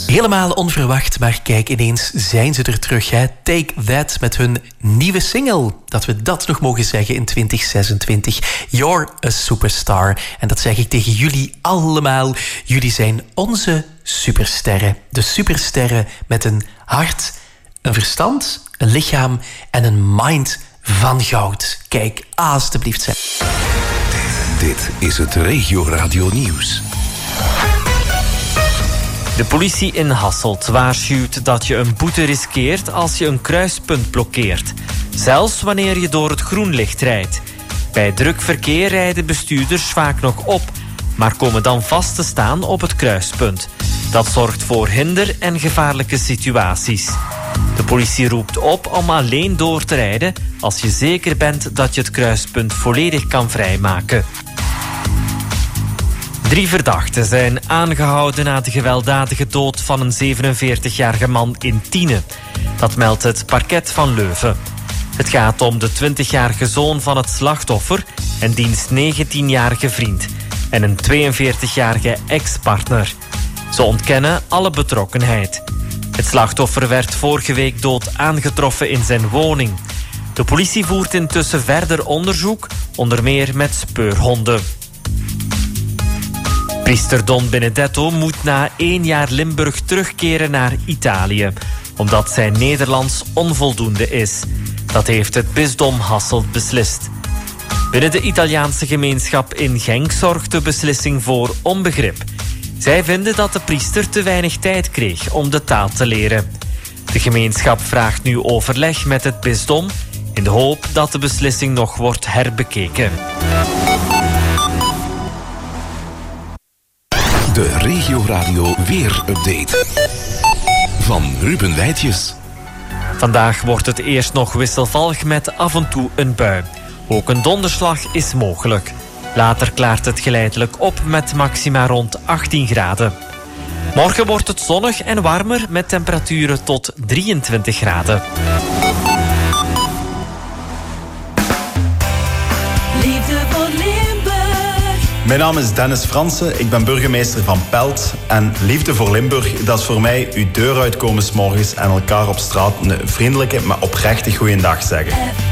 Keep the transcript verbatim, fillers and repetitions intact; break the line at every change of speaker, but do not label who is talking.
Helemaal onverwacht, maar kijk, ineens zijn ze er terug. Hè? Take That met hun nieuwe single. Dat we dat nog mogen zeggen in twintig zesentwintig. You're a superstar. En dat zeg ik tegen jullie allemaal. Jullie zijn onze supersterren. De supersterren met een hart, een verstand, een lichaam en een mind van goud. Kijk, alstublieft. Zeg.
Dit is het Regio Radio Nieuws.
De politie in Hasselt waarschuwt dat je een boete riskeert als je een kruispunt blokkeert. Zelfs wanneer je door het groenlicht rijdt. Bij druk verkeer rijden bestuurders vaak nog op, maar komen dan vast te staan op het kruispunt. Dat zorgt voor hinder en gevaarlijke situaties. De politie roept op om alleen door te rijden als je zeker bent dat je het kruispunt volledig kan vrijmaken. Drie verdachten zijn aangehouden na de gewelddadige dood van een zevenenveertigjarige man in Tiene. Dat meldt het parket van Leuven. Het gaat om de twintigjarige zoon van het slachtoffer en diens negentienjarige vriend en een tweeënveertigjarige ex-partner. Ze ontkennen alle betrokkenheid. Het slachtoffer werd vorige week dood aangetroffen in zijn woning. De politie voert intussen verder onderzoek, onder meer met speurhonden. Priester Don Benedetto moet na één jaar Limburg terugkeren naar Italië, omdat zijn Nederlands onvoldoende is. Dat heeft het bisdom Hasselt beslist. Binnen de Italiaanse gemeenschap in Genk zorgt de beslissing voor onbegrip. Zij vinden dat de priester te weinig tijd kreeg om de taal te leren. De gemeenschap vraagt nu overleg met het bisdom in de hoop dat de beslissing nog wordt herbekeken.
De Regio Radio Weer-update van Ruben Wijtjes.
Vandaag wordt het eerst nog wisselvallig met af en toe een bui. Ook een donderslag is mogelijk. Later klaart het geleidelijk op met maxima rond achttien graden. Morgen wordt het zonnig en warmer met temperaturen tot drieëntwintig graden.
Liefde voor Limburg.
Mijn naam is Dennis Fransen, ik ben burgemeester van Pelt. En liefde voor Limburg, dat is voor mij uw deur uitkomen 's morgens en elkaar op straat een vriendelijke, maar oprechte goeiedag zeggen.